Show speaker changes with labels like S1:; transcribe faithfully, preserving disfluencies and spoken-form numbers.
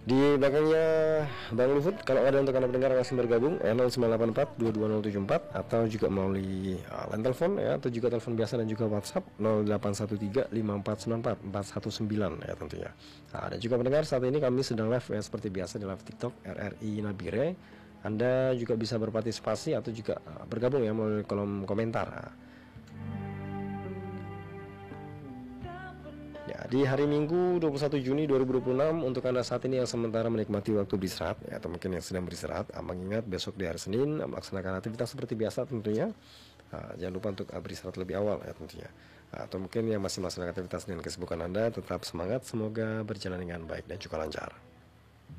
S1: Di belakangnya Bang Luhut, kalau ada untuk Anda pendengar yang masih bergabung, ya, nol sembilan delapan empat dua dua nol tujuh empat, atau juga melalui uh, line telepon ya, atau juga telepon biasa dan juga WhatsApp nol delapan satu tiga lima empat sembilan empat empat satu sembilan ya tentunya. Nah, dan juga pendengar, saat ini kami sedang live ya, seperti biasa di live TikTok R R I Nabire. Anda juga bisa berpartisipasi atau juga uh, bergabung ya melalui kolom komentar. Nah, ya, di hari Minggu dua puluh satu Juni dua ribu dua puluh enam, untuk Anda saat ini yang sementara menikmati waktu beristirahat ya, atau mungkin yang sedang beristirahat, mengingat besok di hari Senin melaksanakan aktivitas seperti biasa tentunya. Nah, jangan lupa untuk beristirahat lebih awal ya tentunya. Nah, atau mungkin yang masih melaksanakan aktivitas dengan kesibukan Anda, tetap semangat, semoga berjalan dengan baik dan juga lancar.